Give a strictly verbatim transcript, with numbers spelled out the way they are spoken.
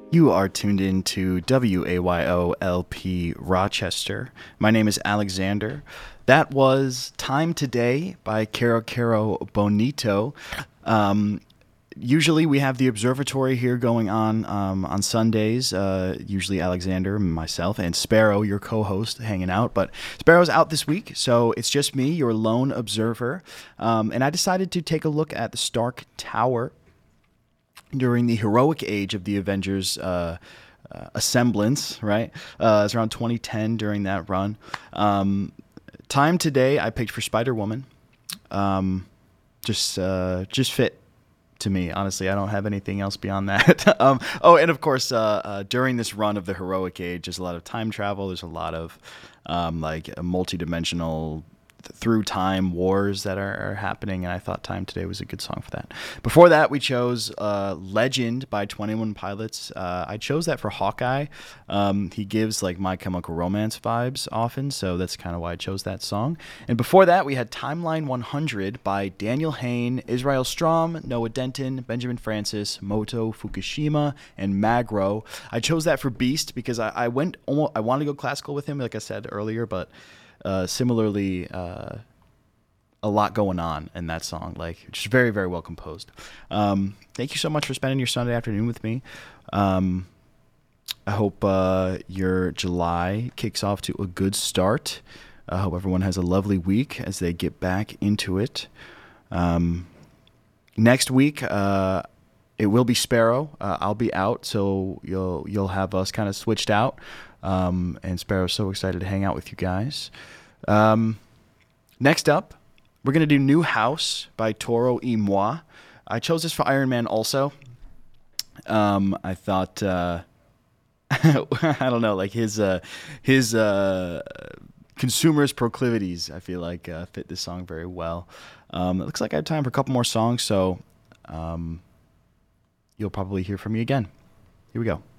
You are tuned in to W A Y O L P Rochester. My name is Alexander. That was Time Today by Caro Caro Bonito. Um, usually we have the observatory here going on um, on Sundays. Uh, usually Alexander, myself, and Sparrow, your co-host, hanging out. But Sparrow's out this week, so it's just me, your lone observer. Um, and I decided to take a look at the Stark Tower during the heroic age of the Avengers uh, uh, assemblance, right? Uh, it's around twenty ten during that run. Um, time Today, I picked for Spider-Woman. Um, just, uh, just fit to me, honestly. I don't have anything else beyond that. um, oh, and of course, uh, uh, during this run of the heroic age, there's a lot of time travel. There's a lot of um, like a multi-dimensional through time wars that are, are happening, and I thought Time Today was a good song for that. Before that, we chose uh, Legend by twenty one Pilots. Uh, I chose that for Hawkeye. Um, he gives like My Chemical Romance vibes often, so that's kind of why I chose that song. And before that, we had Timeline one hundred by Daniel Hain, Israel Strom, Noah Denton, Benjamin Francis, Moto Fukushima, and Magro. I chose that for Beast because I, I went almost, I wanted to go classical with him, like I said earlier, but Uh, similarly, uh, a lot going on in that song, like just very, very well composed. Um, thank you so much for spending your Sunday afternoon with me. Um, I hope uh, your July kicks off to a good start. I hope everyone has a lovely week as they get back into it. Um, next week, uh, it will be Sparrow. Uh, I'll be out, so you'll you'll have us kind of switched out. Um, and Sparrow's so excited to hang out with you guys. Um, next up, we're going to do New House by Toro y Moi. I chose this for Iron Man also. Um, I thought, uh, I don't know, like his, uh, his uh, consumerist proclivities, I feel like, uh, fit this song very well. Um, it looks like I have time for a couple more songs, so um, you'll probably hear from me again. Here we go.